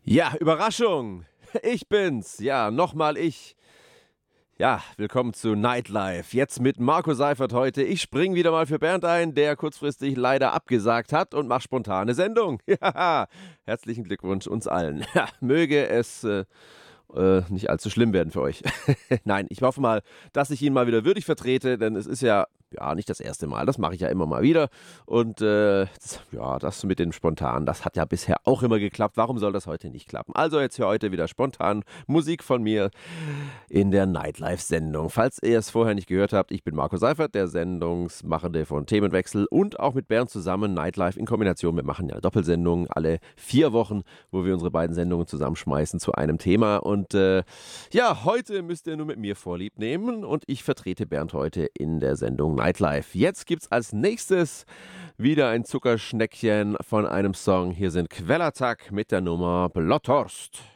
Ja, Überraschung. Ich bin's. Ja, nochmal ich. Ja, willkommen zu Nightlife. Jetzt mit Marco Seifert heute. Ich spring wieder mal für Bernd ein, der kurzfristig leider abgesagt hat und mach spontane Sendung. Ja, herzlichen Glückwunsch uns allen. Ja, möge es nicht allzu schlimm werden für euch. Nein, ich hoffe mal, dass ich ihn mal wieder würdig vertrete, denn es ist ja nicht das erste Mal. Das mache ich ja immer mal wieder. Und das mit den Spontanen, das hat ja bisher auch immer geklappt. Warum soll das heute nicht klappen? Also jetzt für heute wieder spontan Musik von mir in der Nightlife-Sendung. Falls ihr es vorher nicht gehört habt, ich bin Marco Seifert, der Sendungsmachende von Themenwechsel und auch mit Bernd zusammen Nightlife in Kombination. Wir machen ja Doppelsendungen alle 4 Wochen, wo wir unsere beiden Sendungen zusammenschmeißen zu einem Thema. Und heute müsst ihr nur mit mir Vorlieb nehmen und ich vertrete Bernd heute in der Sendung Nightlife. Jetzt gibt's als nächstes wieder ein Zuckerschneckchen von einem Song. Hier sind Quellattack mit der Nummer Blotthorst.